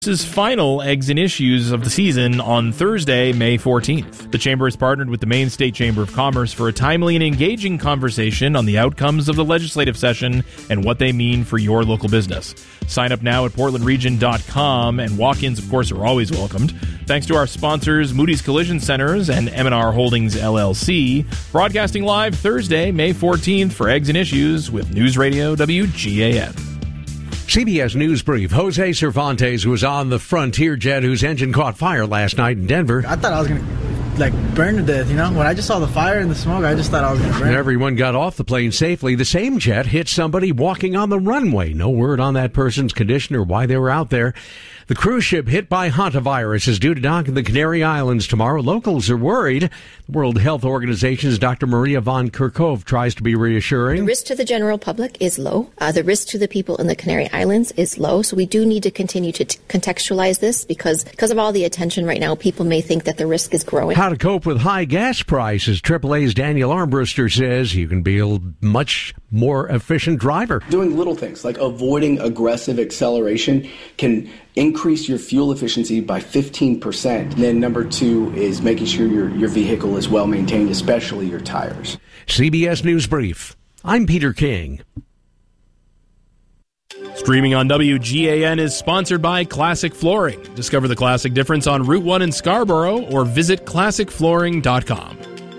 This is final Eggs and Issues of the season on Thursday, May 14th. The Chamber has partnered with the Maine State Chamber of Commerce for a timely and engaging conversation on the outcomes of the legislative session and what they mean for your local business. Sign up now at portlandregion.com, and walk-ins, of course, are always welcomed. Thanks to our sponsors, Moody's Collision Centers and M&R Holdings, LLC. Broadcasting live Thursday, May 14th for Eggs and Issues with News Radio WGAN. CBS News Brief. Jose Cervantes was on the Frontier jet whose engine caught fire last night in Denver. I thought I was going to burn to death, When I just saw the fire and the smoke, I just thought I was going to burn. Everyone got off the plane safely. The same jet hit somebody walking on the runway. No word on that person's condition or why they were out there. The cruise ship hit by hantavirus is due to dock in the Canary Islands tomorrow. Locals are worried. The World Health Organization's Dr. Maria von Kerkhove tries to be reassuring. The risk to the general public is low. The risk to the people in the Canary Islands is low. So we do need to continue to contextualize this because of all the attention right now, people may think that the risk is growing. How to cope with high gas prices. AAA's Daniel Armbruster says you can be a much more efficient driver. Doing little things like avoiding aggressive acceleration can increase your fuel efficiency by 15%. And then number two is making sure your vehicle is well maintained, especially your tires. CBS News Brief. I'm Peter King. Streaming on WGAN is sponsored by Classic Flooring. Discover the classic difference on Route 1 in Scarborough or visit classicflooring.com.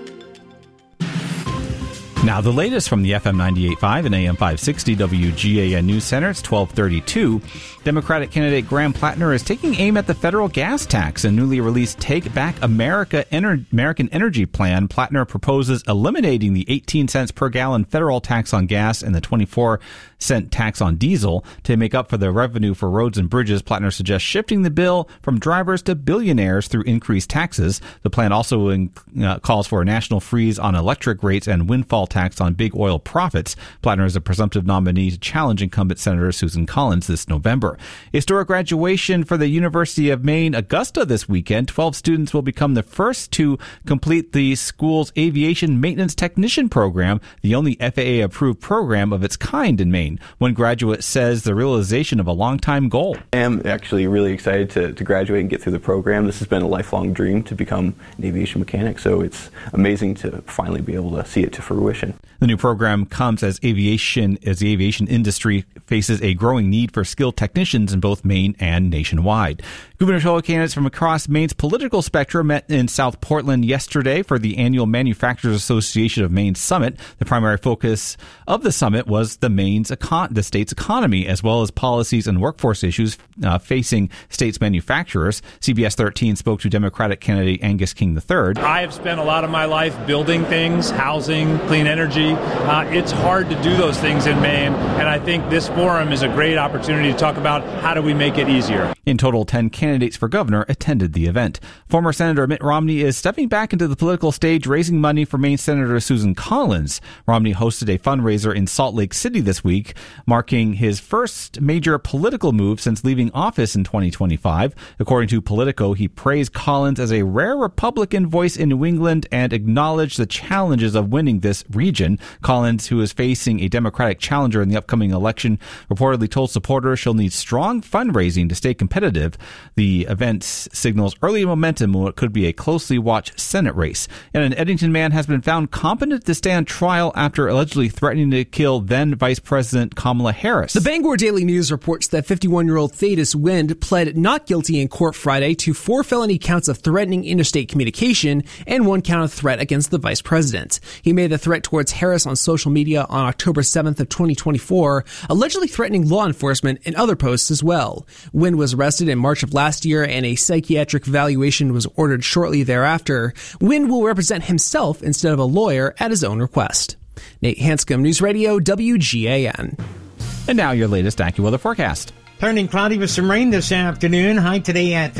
Now, the latest from the FM 98.5 and AM 560 WGAN News Center. It's 12:32. Democratic candidate Graham Plattner is taking aim at the federal gas tax. In newly released Take Back American Energy Plan, Plattner proposes eliminating the 18 cents per gallon federal tax on gas and the 24-cent tax on diesel. To make up for the revenue for roads and bridges, Plattner suggests shifting the bill from drivers to billionaires through increased taxes. The plan also calls for a national freeze on electric rates and windfall tax on big oil profits. Plattner is a presumptive nominee to challenge incumbent Senator Susan Collins this November. Historic graduation for the University of Maine Augusta this weekend. 12 students will become the first to complete the school's aviation maintenance technician program, the only FAA-approved program of its kind in Maine. One graduate says the realization of a long-time goal. I am actually really excited to graduate and get through the program. This has been a lifelong dream to become an aviation mechanic, so it's amazing to finally be able to see it to fruition. The new program comes as the aviation industry faces a growing need for skilled technicians in both Maine and nationwide. Gubernatorial candidates from across Maine's political spectrum met in South Portland yesterday for the annual Manufacturers Association of Maine Summit. The primary focus of the summit was the state's economy, as well as policies and workforce issues facing state's manufacturers. CBS 13 spoke to Democratic candidate Angus King III. I have spent a lot of my life building things, housing, clean energy. It's hard to do those things in Maine, and I think this forum is a great opportunity to talk about how do we make it easier. In total, 10 candidates for governor attended the event. Former Senator Mitt Romney is stepping back into the political stage, raising money for Maine Senator Susan Collins. Romney hosted a fundraiser in Salt Lake City this week, marking his first major political move since leaving office in 2025. According to Politico, he praised Collins as a rare Republican voice in New England and acknowledged the challenges of winning this region. Collins, who is facing a Democratic challenger in the upcoming election, reportedly told supporters she'll need strong fundraising to stay competitive. The event signals early momentum in what could be a closely watched Senate race. And an Eddington man has been found competent to stand trial after allegedly threatening to kill then Vice President Kamala Harris. The Bangor Daily News reports that 51-year-old Thaddeus Wind pled not guilty in court Friday to 4 felony counts of threatening interstate communication and 1 count of threat against the vice president. He made the threat towards Harris on social media on October 7th of 2024, allegedly threatening law enforcement and other posts as well. Wind was arrested in March of last year, and a psychiatric evaluation was ordered shortly thereafter. Wind will represent himself instead of a lawyer at his own request. Nate Hanscom, News Radio, WGAN. And now your latest AccuWeather forecast. Turning cloudy with some rain this afternoon. High today at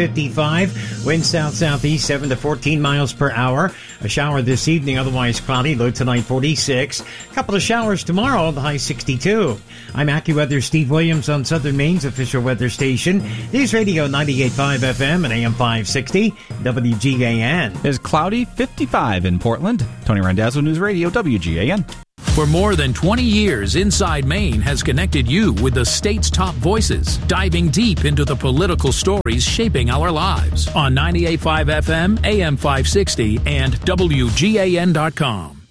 55. Wind south-southeast 7 to 14 miles per hour. A shower this evening, otherwise cloudy. Low tonight 46. Couple of showers tomorrow, the high 62. I'm AccuWeather Steve Williams on Southern Maine's official weather station. News Radio 98.5 FM and AM 560 WGAN. It's cloudy 55 in Portland. Tony Randazzo, News Radio WGAN. For more than 20 years, Inside Maine has connected you with the state's top voices, diving deep into the political stories shaping our lives on 98.5 FM, AM 560, and WGAN.com.